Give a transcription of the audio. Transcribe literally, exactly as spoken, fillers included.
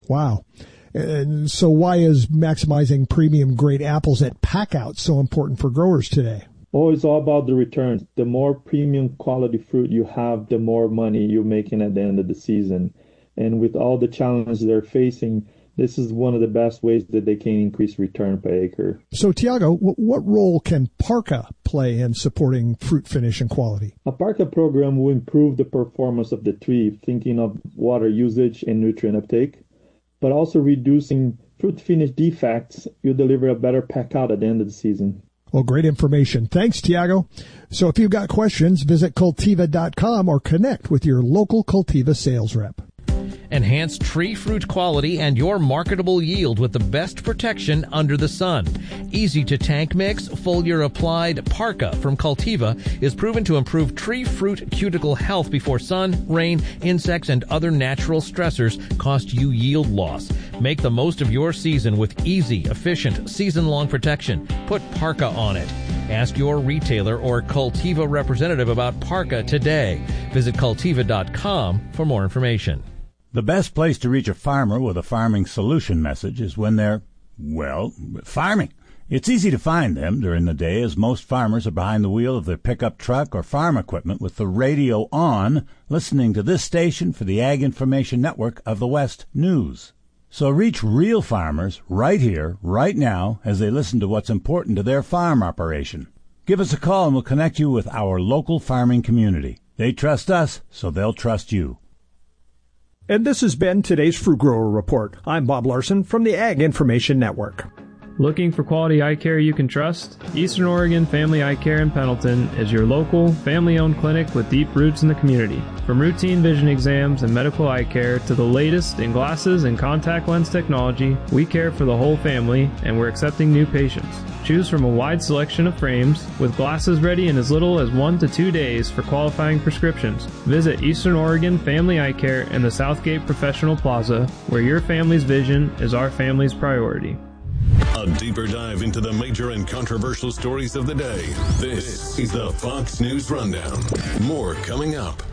Wow. And so why is maximizing premium grade apples at Packout so important for growers today? Oh, it's all about the returns. The more premium quality fruit you have, the more money you're making at the end of the season. And with all the challenges they're facing, this is one of the best ways that they can increase return per acre. So, Tiago, what role can Parka play in supporting fruit finish and quality? A Parka program will improve the performance of the tree, thinking of water usage and nutrient uptake, but also reducing fruit finish defects. You'll deliver a better pack out at the end of the season. Well, great information. Thanks, Tiago. So if you've got questions, visit Cultiva dot com or connect with your local Cultiva sales rep. Enhance tree fruit quality and your marketable yield with the best protection under the sun. Easy to tank mix, foliar applied Parka from Cultiva is proven to improve tree fruit cuticle health before sun, rain, insects, and other natural stressors cost you yield loss. Make the most of your season with easy, efficient, season-long protection. Put Parka on it. Ask your retailer or Cultiva representative about Parka today. Visit Cultiva dot com for more information. The best place to reach a farmer with a farming solution message is when they're, well, farming. It's easy to find them during the day, as most farmers are behind the wheel of their pickup truck or farm equipment with the radio on, listening to this station for the Ag Information Network of the West News. So reach real farmers right here, right now, as they listen to what's important to their farm operation. Give us a call and we'll connect you with our local farming community. They trust us, so they'll trust you. And this has been today's Fruit Grower Report. I'm Bob Larson from the Ag Information Network. Looking for quality eye care you can trust? Eastern Oregon Family Eye Care in Pendleton is your local, family-owned clinic with deep roots in the community. From routine vision exams and medical eye care to the latest in glasses and contact lens technology, we care for the whole family, and we're accepting new patients. Choose from a wide selection of frames, with glasses ready in as little as one to two days for qualifying prescriptions. Visit Eastern Oregon Family Eye Care in the Southgate Professional Plaza, where your family's vision is our family's priority. A deeper dive into the major and controversial stories of the day. This is the Fox News Rundown. More coming up.